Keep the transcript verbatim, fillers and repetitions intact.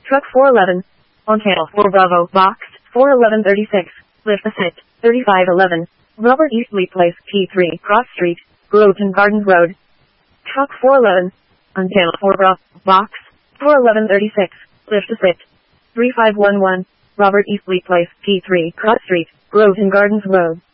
Truck four eleven. On tail four Bravo. Box four eleven thirty-six. Lift the sit. thirty-five eleven. Robert Eastleigh Place. P three. Cross Street. Groveton Gardens Road. Truck four eleven. On tail four Bravo. Box four eleven thirty-six. Lift the sit. three five one one. Robert Eastleigh Place. P three. Cross Street. Groveton Gardens Road.